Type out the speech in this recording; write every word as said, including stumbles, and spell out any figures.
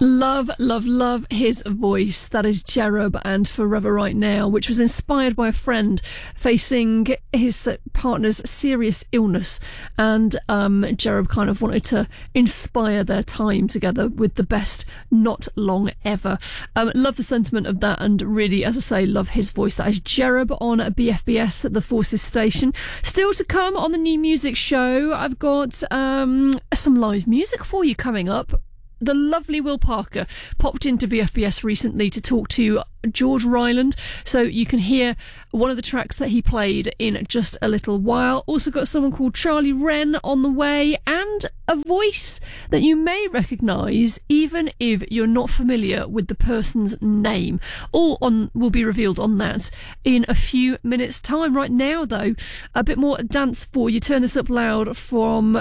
Love, love, love his voice. That is Cherub and Forever Right Now, which was inspired by a friend facing his partner's serious illness. And um, Cherub kind of wanted to inspire their time together with the best not long ever. Um, love the sentiment of that, and really, as I say, love his voice. That is Cherub on B F B S at the Forces Station. Still to come on the New Music Show, I've got um, some live music for you coming up. The lovely Will Parker popped into B F B S recently to talk to George Ryland, so you can hear one of the tracks that he played in just a little while. Also got someone called Charlie Wren on the way, and a voice that you may recognise even if you're not familiar with the person's name. All on will be revealed on that in a few minutes time. Right now though, a bit more dance for you. Turn this up loud from